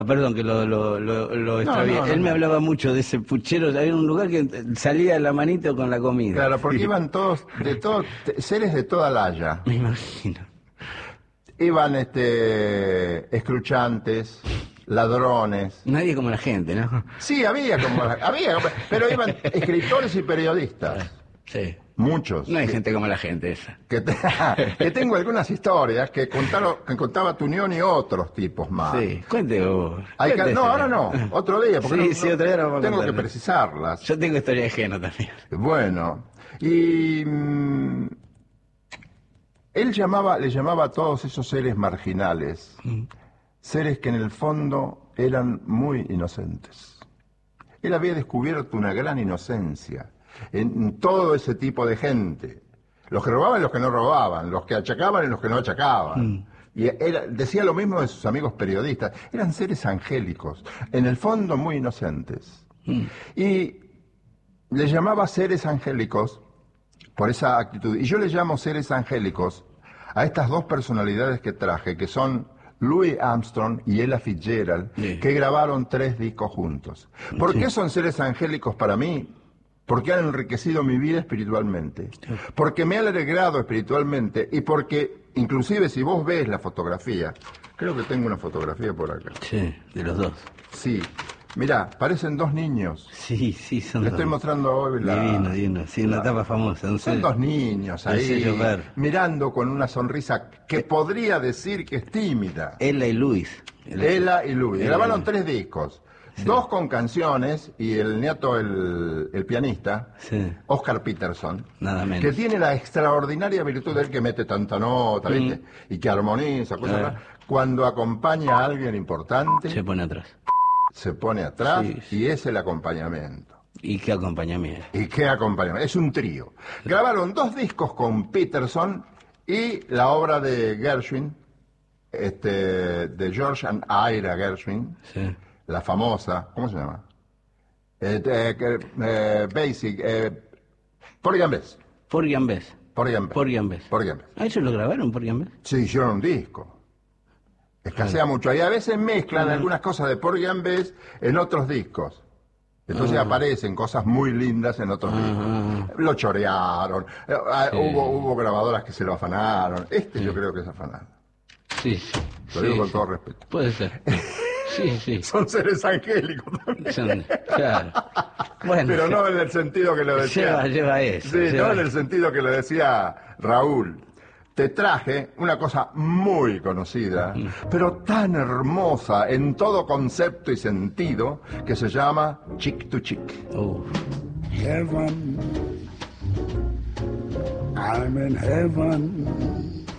Perdón que lo extravié. no, Él me no. hablaba mucho de ese puchero. Había un lugar que salía la manito con la comida. Claro, porque iban todos, seres de toda la haya. Me imagino. Iban escruchantes, ladrones. Nadie como la gente, ¿no? Sí, pero iban escritores y periodistas. Sí. Muchos. No hay gente como la gente esa. Que tengo algunas historias que contaba Tunión y otros tipos más. Sí, cuente vos. No, ahora no, otro día, porque Sí, otro día lo vamos a tengo contar. que precisarlas. Yo tengo historia ajena también. Bueno, y él le llamaba a todos esos seres marginales, seres que en el fondo eran muy inocentes. Él había descubierto una gran inocencia en todo ese tipo de gente. Los que robaban y los que no robaban, los que achacaban y los que no achacaban. Y decía lo mismo de sus amigos periodistas. Eran seres angélicos, en el fondo muy inocentes. Y le llamaba seres angélicos por esa actitud. Y yo le llamo seres angélicos a estas dos personalidades que traje, que son Louis Armstrong y Ella Fitzgerald, que grabaron 3 discos juntos. ¿Por qué son seres angélicos para mí? Porque han enriquecido mi vida espiritualmente, porque me han alegrado espiritualmente y porque, inclusive si vos ves la fotografía, creo que tengo una fotografía por acá. Sí, de los dos. Sí, mirá, parecen 2 niños. Sí, son Le dos. estoy mostrando hoy Divino. Sí, una tapa famosa. Son 2 niños el ahí, sello verde. mirando con una sonrisa que podría decir que es tímida. Ella y Luis. Ella y Louis. Ella Grabaron y 3 discos. Sí. 2 con canciones y el nieto, el pianista, Sí. Oscar Peterson, Nada menos. que tiene la extraordinaria virtud de él que mete tanta nota, ¿viste? Y que armoniza, cosas raras. Cuando acompaña a alguien importante, Se pone atrás. se pone atrás Sí. y es el acompañamiento. ¿Y qué acompañamiento? ¿Y qué acompañamiento? Es un trío. Grabaron 2 discos con Peterson y la obra de Gershwin, de George and Ira Gershwin, Sí. la famosa, ¿cómo se llama? Basic, Porgy and Bess. Porgy and Bess. Porgy and Bess. Porgy and Bess. Porgy and Bess. ¿Ah, eso lo grabaron, Porgy and Bess? Sí, hicieron un disco. Escasea mucho. Y a veces mezclan algunas cosas de Porgy and Bess en otros discos. Entonces aparecen cosas muy lindas en otros discos. Lo chorearon. Hubo grabadoras que se lo afanaron. Yo creo que es afanado. Sí. Lo digo con todo respeto. Puede ser. Sí. Son seres angélicos también. Claro. Bueno. Pero no en el sentido que lo decía. Lleva eso. Sí, no en el sentido que lo decía Raúl. Te traje una cosa muy conocida, pero tan hermosa en todo concepto y sentido, que se llama Chick to Chick. Heaven, I'm in heaven.